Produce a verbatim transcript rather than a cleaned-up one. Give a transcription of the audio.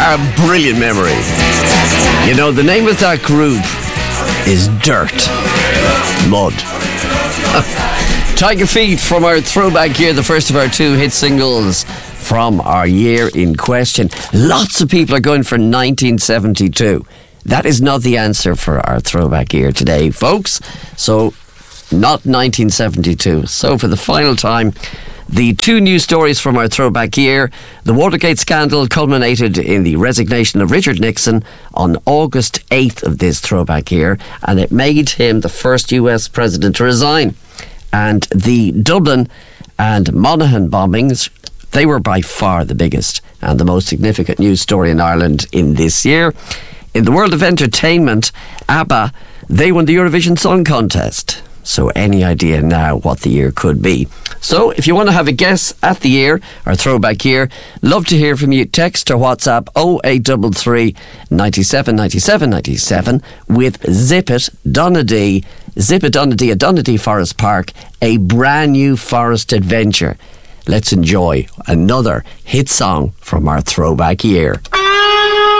a brilliant memory. You know, the name of that group is Dirt. Mud. Tiger Feet from our throwback year, the first of our two hit singles from our year in question. Lots of people are going for nineteen seventy-two. That is not the answer for our throwback year today, folks. So, not nineteen seventy-two. So, for the final time, the two news stories from our throwback year. The Watergate scandal culminated in the resignation of Richard Nixon on August eighth of this throwback year, and it made him the first U S president to resign. And the Dublin and Monaghan bombings, they were by far the biggest and the most significant news story in Ireland in this year. In the world of entertainment, ABBA, they won the Eurovision Song Contest. So any idea now what the year could be? So if you want to have a guess at the year, or throwback year, love to hear from you. Text or WhatsApp oh eight three three, ninety-seven, ninety-seven, ninety-seven with Zip It Donadee. Zip It Donadee at Donadee Forest Park, a brand new forest adventure. Let's enjoy another hit song from our throwback year.